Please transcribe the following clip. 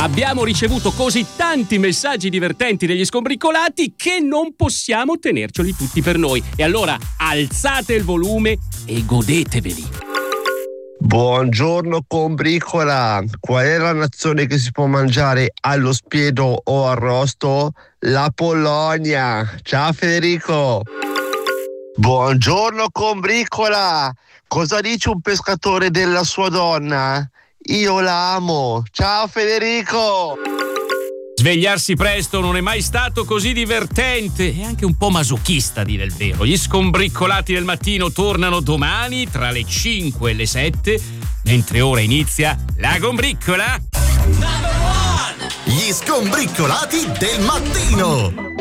Abbiamo ricevuto così tanti messaggi divertenti degli skombriccolati che non possiamo tenerceli tutti per noi. E allora alzate il volume e godeteveli. Buongiorno combricola, qual è la nazione che si può mangiare allo spiedo o arrosto? La Polonia. Ciao Federico. Buongiorno combricola, cosa dice un pescatore della sua donna? Io la amo. Ciao Federico. Svegliarsi presto non è mai stato così divertente e anche un po' masochista, a dire il vero. Gli skombriccolati del mattino tornano domani tra le 5 e le 7, mentre ora inizia la combriccola. Gli skombriccolati del mattino.